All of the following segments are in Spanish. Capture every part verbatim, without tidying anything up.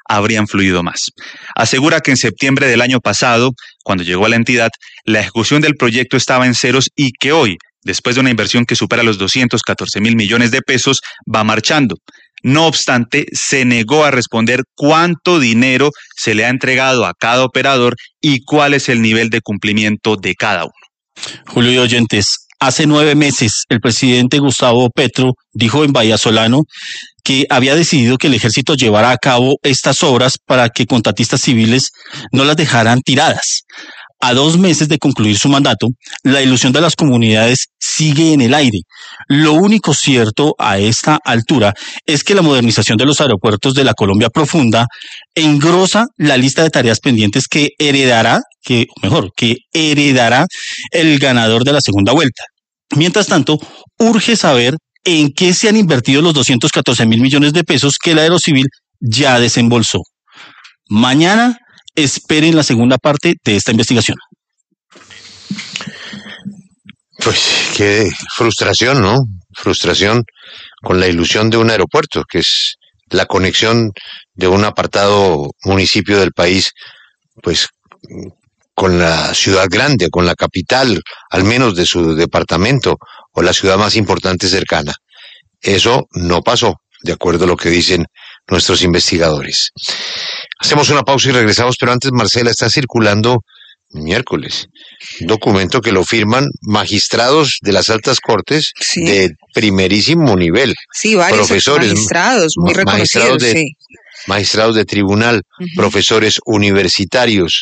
habrían fluido más. Asegura que en septiembre del año pasado, cuando llegó a la entidad, la ejecución del proyecto estaba en ceros y que hoy, después de una inversión que supera los doscientos catorce mil millones de pesos, va marchando. No obstante, se negó a responder cuánto dinero se le ha entregado a cada operador y cuál es el nivel de cumplimiento de cada uno. Julio y oyentes, hace nueve meses el presidente Gustavo Petro dijo en Vallasolano que había decidido que el ejército llevara a cabo estas obras para que contratistas civiles no las dejaran tiradas. A dos meses de concluir su mandato, la ilusión de las comunidades sigue en el aire. Lo único cierto a esta altura es que la modernización de los aeropuertos de la Colombia profunda engrosa la lista de tareas pendientes que heredará, que mejor, que heredará el ganador de la segunda vuelta. Mientras tanto, urge saber en qué se han invertido los doscientos catorce mil millones de pesos que el Aerocivil ya desembolsó. Mañana esperen la segunda parte de esta investigación. Pues qué frustración, ¿no? Frustración con la ilusión de un aeropuerto, que es la conexión de un apartado municipio del país, pues con la ciudad grande, con la capital, al menos de su departamento, o la ciudad más importante cercana. Eso no pasó, de acuerdo a lo que dicen nuestros investigadores. Hacemos una pausa y regresamos, pero antes, Marcela, está circulando miércoles un documento que lo firman magistrados de las altas cortes, sí, de primerísimo nivel. Sí, varios profesores, magistrados muy reconocidos. Magistrados de, sí. magistrados de tribunal, uh-huh. profesores universitarios.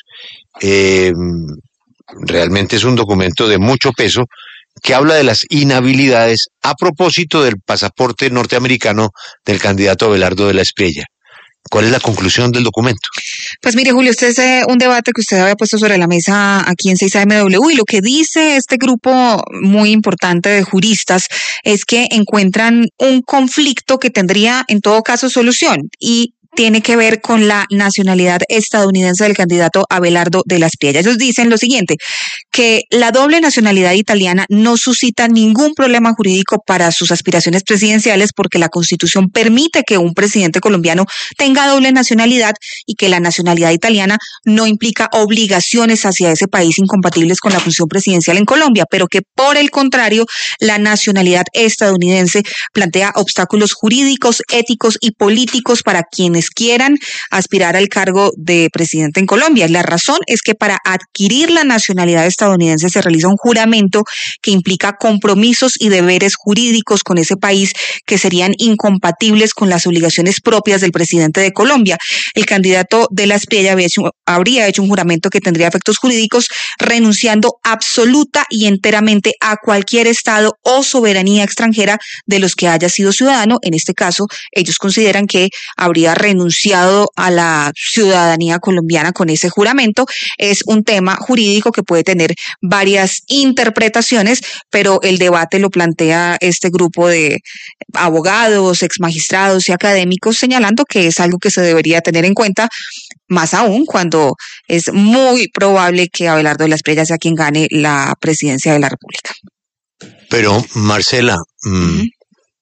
Eh, realmente es un documento de mucho peso que habla de las inhabilidades a propósito del pasaporte norteamericano del candidato Abelardo de la Espriella. ¿Cuál es la conclusión del documento? Pues mire, Julio, este es eh, un debate que usted había puesto sobre la mesa aquí en seis A M W, y lo que dice este grupo muy importante de juristas es que encuentran un conflicto que tendría en todo caso solución, y tiene que ver con la nacionalidad estadounidense del candidato Abelardo de la Espriella. Ellos dicen lo siguiente, que la doble nacionalidad italiana no suscita ningún problema jurídico para sus aspiraciones presidenciales porque la Constitución permite que un presidente colombiano tenga doble nacionalidad y que la nacionalidad italiana no implica obligaciones hacia ese país incompatibles con la función presidencial en Colombia, pero que por el contrario, la nacionalidad estadounidense plantea obstáculos jurídicos, éticos y políticos para quienes quieran aspirar al cargo de presidente en Colombia. La razón es que para adquirir la nacionalidad estadounidense se realiza un juramento que implica compromisos y deberes jurídicos con ese país que serían incompatibles con las obligaciones propias del presidente de Colombia. El candidato de la Espriella había hecho, habría hecho un juramento que tendría efectos jurídicos renunciando absoluta y enteramente a cualquier estado o soberanía extranjera de los que haya sido ciudadano. En este caso, ellos consideran que habría renunciado a la ciudadanía colombiana con ese juramento. Es un tema jurídico que puede tener varias interpretaciones, pero el debate lo plantea este grupo de abogados, exmagistrados y académicos, señalando que es algo que se debería tener en cuenta, más aún cuando es muy probable que Abelardo de la Espriella sea quien gane la presidencia de la República. Pero, Marcela, mmm, uh-huh.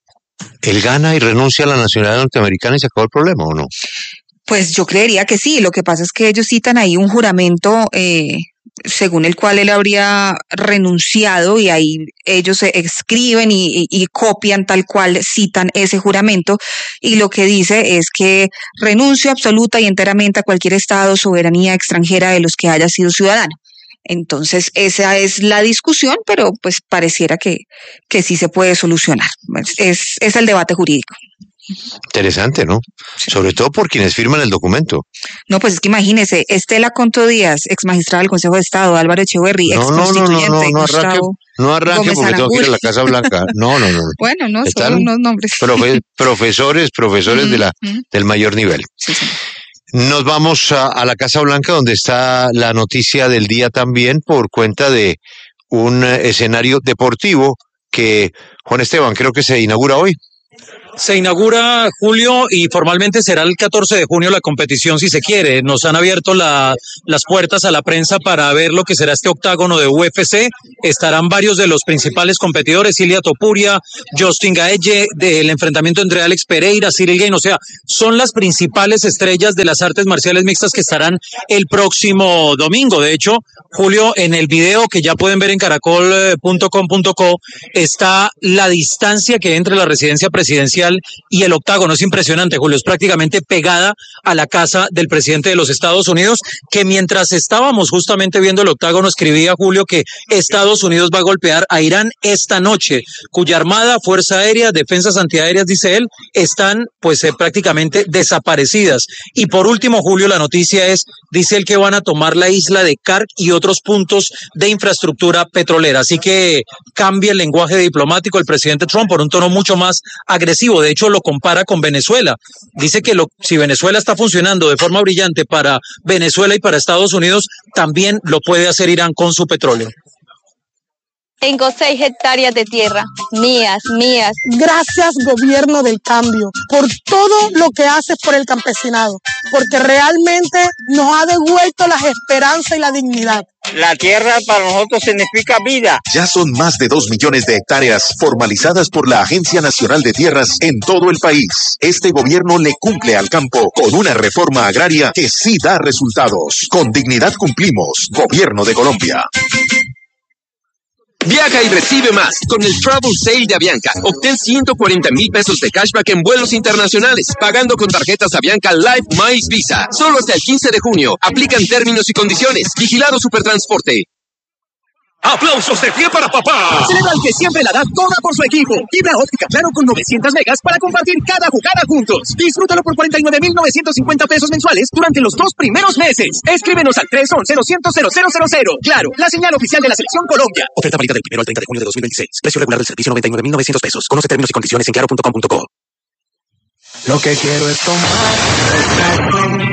¿él gana y renuncia a la nacionalidad norteamericana y se acabó el problema o no? Pues yo creería que sí. Lo que pasa es que ellos citan ahí un juramento eh, según el cual él habría renunciado, y ahí ellos escriben y, y, y copian tal cual citan ese juramento, y lo que dice es que renuncio absoluta y enteramente a cualquier estado, soberanía extranjera de los que haya sido ciudadano. Entonces, esa es la discusión, pero pues pareciera que, que sí se puede solucionar. Es, es el debate jurídico. Interesante, ¿no? Sí. Sobre todo por quienes firman el documento. No, pues es que imagínese, Estela Conto Díaz, ex magistrada del Consejo de Estado, Álvaro Echeverry, ex no, constituyente, no, no, no, no Gustavo arranque, no arranque porque tengo que ir a la Casa Blanca. No, no, no. Bueno, no, son unos nombres. Profe, profesores, profesores uh-huh, de la, uh-huh. del mayor nivel. Sí, sí. Nos vamos a, a la Casa Blanca, donde está la noticia del día también, por cuenta de un escenario deportivo que, Juan Esteban, creo que se inaugura hoy. Se inaugura, Julio, y formalmente será el catorce de junio la competición, si se quiere. Nos han abierto la, las puertas a la prensa para ver lo que será este octágono de U F C. Estarán varios de los principales competidores, Ilia Topuria, Justin Gaethje, del enfrentamiento entre Alex Pereira, Cyril Gane. O sea, son las principales estrellas de las artes marciales mixtas que estarán el próximo domingo. De hecho, Julio, en el video que ya pueden ver en caracol punto com punto co está la distancia que hay entre la residencia presidencial y el octágono. Es impresionante, Julio, es prácticamente pegada a la casa del presidente de los Estados Unidos, que mientras estábamos justamente viendo el octágono escribía, Julio, que Estados Unidos va a golpear a Irán esta noche, cuya armada, fuerza aérea, defensas antiaéreas, dice él, están pues eh, prácticamente desaparecidas. Y por último, Julio, la noticia es, dice él, que van a tomar la isla de Kark y otros puntos de infraestructura petrolera. Así que cambia el lenguaje diplomático el presidente Trump por un tono mucho más agresivo. De hecho, lo compara con Venezuela. Dice que lo, si Venezuela está funcionando de forma brillante para Venezuela y para Estados Unidos, también lo puede hacer Irán con su petróleo. Tengo seis hectáreas de tierra, mías, mías. Gracias, gobierno del cambio, por todo lo que haces por el campesinado, porque realmente nos ha devuelto las esperanzas y la dignidad. La tierra para nosotros significa vida. Ya son más de dos millones de hectáreas formalizadas por la Agencia Nacional de Tierras en todo el país. Este gobierno le cumple al campo con una reforma agraria que sí da resultados. Con dignidad cumplimos. Gobierno de Colombia. Viaja y recibe más con el Travel Sale de Avianca. Obtén ciento cuarenta mil pesos de cashback en vuelos internacionales, pagando con tarjetas Avianca Live Miles Visa. Solo hasta el quince de junio. Aplican términos y condiciones. Vigilado Supertransporte. ¡Aplausos de pie para papá! Celebra el que siempre la da toda por su equipo. Fibra óptica Claro con novecientas megas para compartir cada jugada juntos. Disfrútalo por cuarenta y nueve mil novecientos cincuenta pesos mensuales durante los dos primeros meses. Escríbenos al tres once, cero cero cero cero cero. Claro, la señal oficial de la Selección Colombia. Oferta válida del primero al treinta de junio de dos mil veintiséis. Precio regular del servicio noventa y nueve mil novecientos pesos. Conoce términos y condiciones en claro punto com punto co. Lo que quiero es tomar, estar con